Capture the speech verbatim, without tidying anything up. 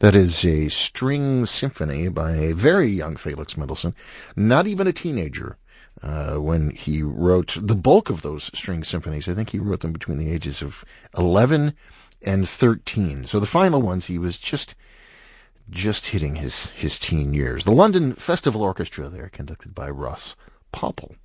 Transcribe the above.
That is a string symphony by a very young Felix Mendelssohn, not even a teenager uh, when he wrote the bulk of those string symphonies. I think he wrote them between the ages of eleven and thirteen. So the final ones, he was just just hitting his, his teen years. The London Festival Orchestra there, conducted by Ross Popple.